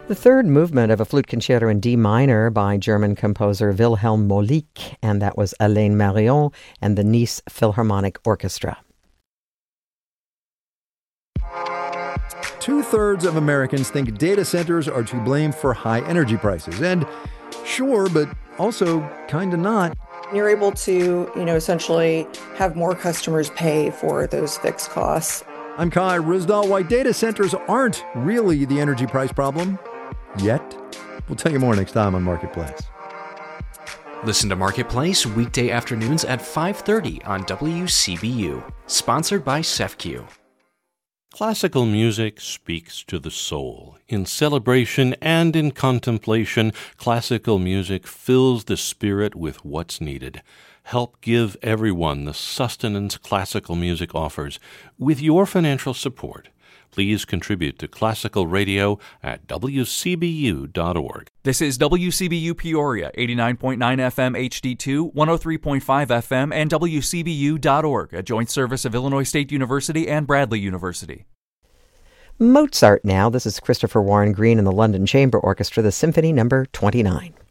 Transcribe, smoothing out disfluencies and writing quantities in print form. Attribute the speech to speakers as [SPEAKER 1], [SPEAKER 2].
[SPEAKER 1] The third movement of a flute concerto in D minor by German composer Wilhelm Molik, and that was Alain Marion and the Nice Philharmonic Orchestra.
[SPEAKER 2] 2/3 of Americans think data centers are to blame for high energy prices. And sure, but also kind of not.
[SPEAKER 3] You're able to, essentially have more customers pay for those fixed costs.
[SPEAKER 2] I'm Kai Ryssdal. Why data centers aren't really the energy price problem yet. We'll tell you more next time on Marketplace.
[SPEAKER 4] Listen to Marketplace weekday afternoons at 5:30 on WCBU. Sponsored by CEFCU.
[SPEAKER 5] Classical music speaks to the soul. In celebration and in contemplation, classical music fills the spirit with what's needed. Help give everyone the sustenance classical music offers with your financial support. Please contribute to classical radio at WCBU.org.
[SPEAKER 6] This is WCBU Peoria, 89.9 FM HD2, 103.5 FM, and WCBU.org, a joint service of Illinois State University and Bradley University.
[SPEAKER 1] Mozart now. This is Christopher Warren Green and the London Chamber Orchestra, the Symphony No. 29.